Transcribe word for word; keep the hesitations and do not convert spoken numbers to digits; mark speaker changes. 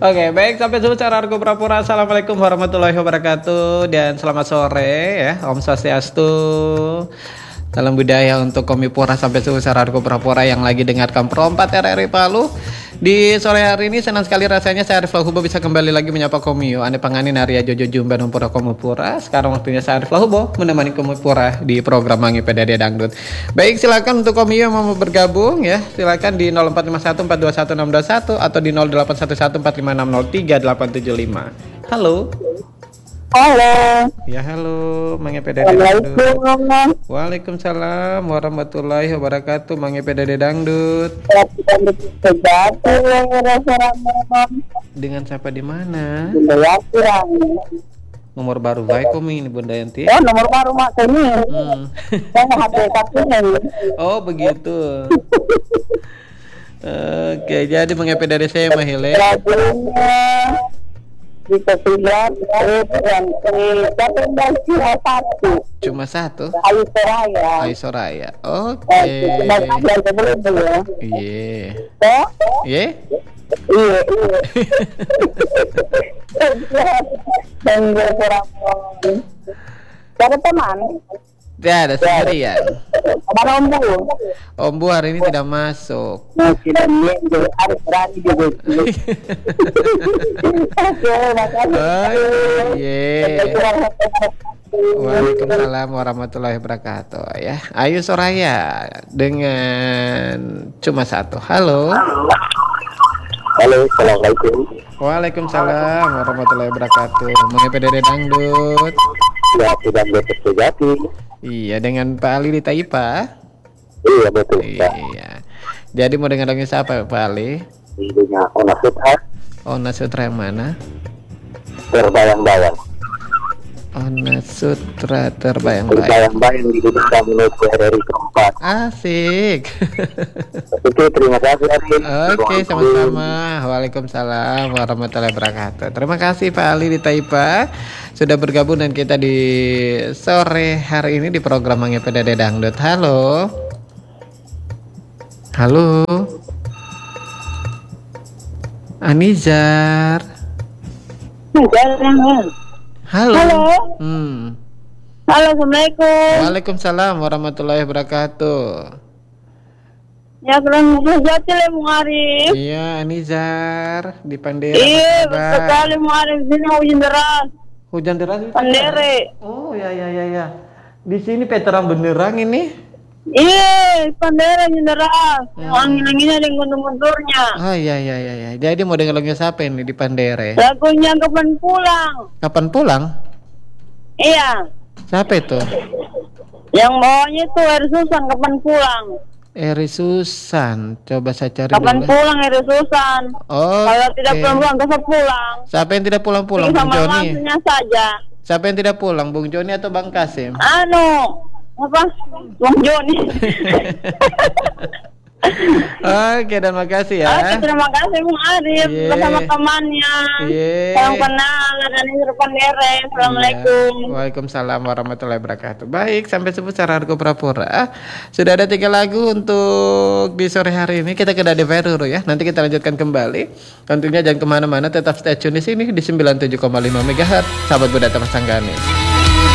Speaker 1: Oke, baik, sampai jumpa cara Argo Prapura. Assalamualaikum warahmatullahi wabarakatuh dan selamat sore ya. Om Swastiastu. Salam budaya untuk Komi Pura sampai jumpa cara Argo Prapura yang lagi dengarkan Pro empat R R I Palu. Di sore hari ini senang sekali rasanya saya Arif Lahubo bisa kembali lagi menyapa Komiu. Ane pangani Naria Jojo Jumba Numpura Komi Pura. Sekarang waktunya saya Arif Lahubo menemani Komi Pura di program Mangi P D D Dangdut. Baik, silakan untuk Komiu yang mau bergabung ya. Silakan di nol empat lima satu empat dua satu enam dua satu atau di nol delapan satu satu empat lima enam nol tiga delapan tujuh lima. Halo.
Speaker 2: Halo.
Speaker 1: Ya halo, Mangi P D D Dangdut. Waalaikumsalam warahmatullahi wabarakatuh, Mangi P D D Dangdut. Dengan siapa di mana? Nomor baru baik Komi ini Bunda Yanti.
Speaker 2: Oh, nomor baru Mak ini.
Speaker 1: Hmm.
Speaker 2: Saya H P satunya.
Speaker 1: Oh, begitu. Oke, jadi Mangi P D D saya Mahile.
Speaker 2: Di ketiga yang ke satu
Speaker 1: cuma satu
Speaker 2: Ayu Soraya
Speaker 1: Ayu Soraya oke iya iya
Speaker 2: iya ada teman
Speaker 1: tidak ada sendirian.
Speaker 2: Mana Om Bu?
Speaker 1: Om Bu hari ini tidak masuk.
Speaker 2: Tidak minggu harus berani juga.
Speaker 1: Oh iya. Waalaikumsalam warahmatullahi wabarakatuh ya. Ayu Soraya dengan cuma satu. Halo.
Speaker 2: Halo, assalamualaikum.
Speaker 1: Waalaikumsalam warahmatullahi wabarakatuh. Mengenai P D D Dangdut.
Speaker 2: Ya, tidak berterjati.
Speaker 1: Iya, dengan Pak Ali di Taipa.
Speaker 2: Iya, betul.
Speaker 1: Iya. Jadi mau dengar lagu siapa Pak Ali?
Speaker 2: Dengan Ona Sutra.
Speaker 1: Ona Sutra yang mana?
Speaker 2: Terbayang-bayang.
Speaker 1: Ona Sutra terbayang-bayang.
Speaker 2: Terbayang-bayang di dunia menuju hari keempat.
Speaker 1: Asik.
Speaker 2: Oke, terima kasih Ari.
Speaker 1: Oke, sama-sama. Waalaikumsalam warahmatullahi wabarakatuh. Terima kasih Pak Ali di Taipa sudah bergabung dan kita di sore hari ini di program Mangi P D D Dangdut. Halo. Halo. Anizar. Halo.
Speaker 2: Halo.
Speaker 1: Hmm.
Speaker 2: Halo, assalamualaikum.
Speaker 1: Waalaikumsalam warahmatullahi wabarakatuh.
Speaker 2: Ya, kurang berjati le Bung Arif.
Speaker 1: Iya, Anizar di Pandera.
Speaker 2: Iya, betul sekali Bung Arif. Sini hujan deras.
Speaker 1: Hujan deras di
Speaker 2: Pandere.
Speaker 1: Oh, ya ya ya ya. Di sini veteran benerang ini.
Speaker 2: Iya, Pandere hujan deras.
Speaker 1: Hmm.
Speaker 2: Angin-anginnya ada guntur-gunturnya.
Speaker 1: Oh iya iya iya ya. Jadi mau denger lagu siapa ini di Pandere?
Speaker 2: Lagunya kapan pulang?
Speaker 1: Kapan pulang?
Speaker 2: Iya.
Speaker 1: Siapa itu?
Speaker 2: Yang bawahnya itu Eri Susan, kapan pulang?
Speaker 1: Eri Susan. Coba saya cari
Speaker 2: Kapan
Speaker 1: dulu.
Speaker 2: pulang Eri Susan?
Speaker 1: Oh.
Speaker 2: Kalau tidak pulang-pulang, kesel pulang.
Speaker 1: Siapa yang tidak pulang-pulang, Bung
Speaker 2: Sama
Speaker 1: Joni?
Speaker 2: langsungnya saja.
Speaker 1: Siapa yang tidak pulang, Bung Joni atau Bang Kasim?
Speaker 2: Anu, apa? Bung Joni.
Speaker 1: Oke, dan makasih ya.
Speaker 2: Oke, terima kasih Bung Arif
Speaker 1: Yeah.
Speaker 2: bersama temannya.
Speaker 1: Yeah.
Speaker 2: Yang kenal dan ini Pandere. Assalamualaikum.
Speaker 1: Iya. Waalaikumsalam warahmatullahi wabarakatuh. Baik, sampai sebut secara Argo Prapura. Sudah ada tiga lagu untuk di sore hari ini. Kita ke Dade Veru ya. Nanti kita lanjutkan kembali. Tentunya jangan kemana-mana, tetap stay tune di sini di sembilan puluh tujuh koma lima megahertz. Sahabat Budaya Mas Sanggani.